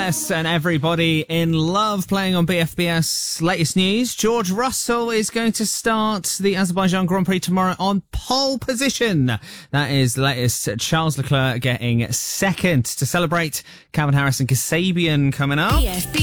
MLS and everybody in love playing on BFBS. Latest news, George Russell is going to start the Azerbaijan Grand Prix tomorrow on pole position. That is the latest. Charles Leclerc getting second. To celebrate, Calvin Harris and Kasabian coming up.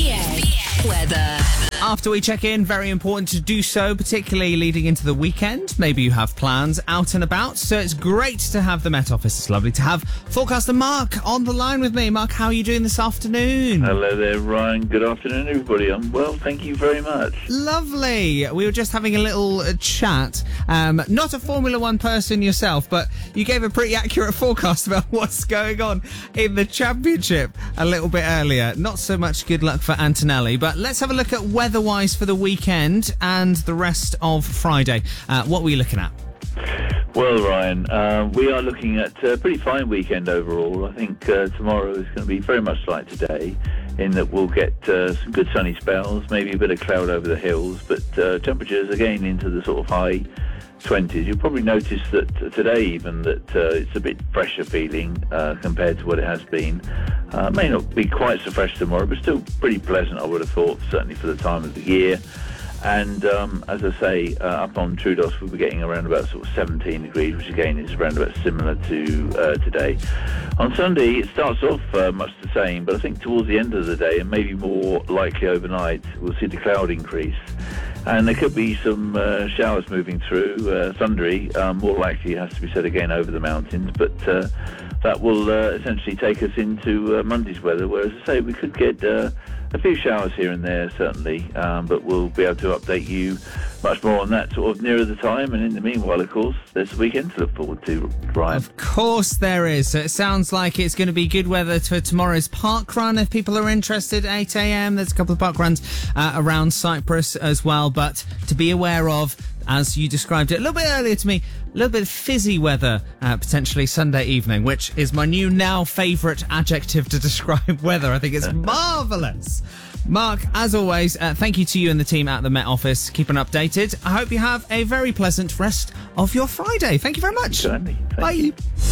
BFBS weather. After we check in, very important to do so, particularly leading into the weekend. Maybe you have plans out and about, so it's great to have the Met Office. It's lovely to have forecaster Mark on the line with me. Mark, how are you doing this afternoon? Hello there, Ryan. Good afternoon, everybody. I'm well, thank you very much. Lovely. We were just having a little chat. Not a Formula One person yourself, but you gave a pretty accurate forecast about what's going on in the championship a little bit earlier. Not so much good luck for Antonelli, but let's have a look at weather-wise for the weekend and the rest of Friday. What were you looking at? Well, Ryan, we are looking at a pretty fine weekend overall. I think tomorrow is going to be very much like today, in that we'll get some good sunny spells, maybe a bit of cloud over the hills, but temperatures again into the sort of high 20s. You'll probably notice that today even that it's a bit fresher feeling compared to what it has been. May not be quite so fresh tomorrow, but still pretty pleasant, I would have thought, certainly for the time of the year. And as I say, up on Troodos we'll be getting around about sort of 17 degrees, which again is around about similar to today. On Sunday it starts off much the same, but I think towards the end of the day, and maybe more likely overnight, we'll see the cloud increase. And there could be some showers moving through, thundery, more likely, it has to be said again, over the mountains, but that will essentially take us into Monday's weather, where, as I say, we could get a few showers here and there, certainly, but we'll be able to update you much more on that sort of nearer the time. And in the meanwhile, of course, there's the weekend to look forward to, Ryan. Of course there is. So it sounds like it's going to be good weather for tomorrow's park run. If people are interested, 8 a.m, there's a couple of park runs around Cyprus as well. But to be aware of, as you described it a little bit earlier to me, a little bit of fizzy weather potentially Sunday evening, which is my new now favourite adjective to describe weather. I think it's marvellous. Mark, as always, thank you to you and the team at the Met Office. Keeping updated. I hope you have a very pleasant rest of your Friday. Thank you very much. Certainly. Bye. You.